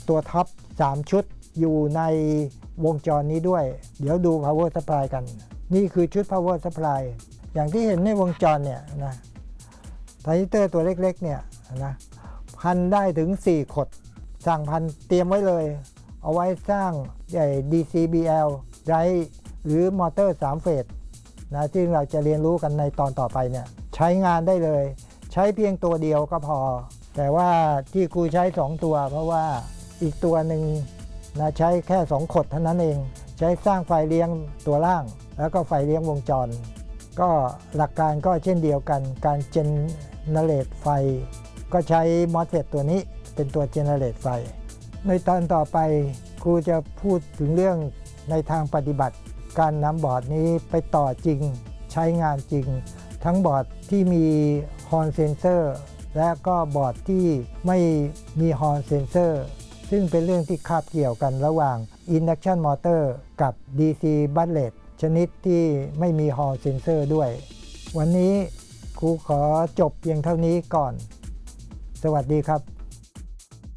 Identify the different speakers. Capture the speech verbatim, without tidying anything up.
Speaker 1: ตัวท็อปสามชุดอยู่ในวงจรนี้ด้วยเดี๋ยวดู power supply กันนี่คือชุด power supply อย่างที่เห็นในวงจรเนี่ยนะทรานซิสเตอร์ตัวเล็กๆเนี่ยนะพันได้ถึงสี่ขดสั่งพันเตรียมไว้เลยเอาไว้สร้างใหญ่ ดี ซี บี แอล ไดรฟ์หรือมอเตอร์สามเฟสนะที่เราจะเรียนรู้กันในตอนต่อไปเนี่ยใช้งานได้เลยใช้เพียงตัวเดียวก็พอแต่ว่าที่ครูใช้สองตัวเพราะว่าอีกตัวหนึ่งนะใช้แค่สองขดเท่านั้นเองใช้สร้างไฟเลี้ยงตัวล่างแล้วก็ไฟเลี้ยงวงจรก็หลักการก็เช่นเดียวกันการเจนเนเรตไฟก็ใช้มอสเฟตตัวนี้เป็นตัวเจเนเรตไฟในตอนต่อไปครูจะพูดถึงเรื่องในทางปฏิบัติการนำบอร์ดนี้ไปต่อจริงใช้งานจริงทั้งบอร์ดที่มีฮอร์นเซนเซอร์และก็บอร์ดที่ไม่มีฮอร์นเซนเซอร์ซึ่งเป็นเรื่องที่คาบเกี่ยวกันระหว่าง Induction Motor กับ ดี ซี Butlet ชนิดที่ไม่มีฮอร์นเซนเซอร์ด้วยวันนี้ครูขอจบเพียงเท่านี้ก่อนสวัสดีครับ